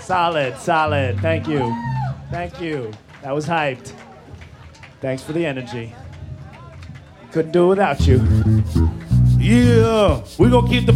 Solid, solid. Thank you. Thank you. That was hyped. Thanks for the energy. Couldn't do it without you. Yeah, we're gonna keep the